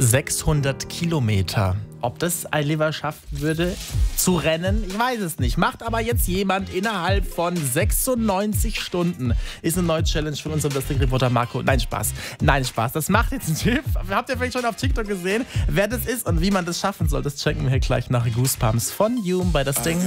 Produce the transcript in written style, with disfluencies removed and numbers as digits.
600 Kilometer. Ob das Oliver schaffen würde, zu rennen, ich weiß es nicht. Macht aber jetzt jemand innerhalb von 96 Stunden. Ist eine neue Challenge von unserem Wrestling-Reporter Marco. Nein, Spaß. Nein, Spaß. Das macht jetzt ein Typ. Habt ihr vielleicht schon auf TikTok gesehen, wer das ist und wie man das schaffen soll? Das checken wir hier gleich nach Goosebumps von Hume bei das Ding.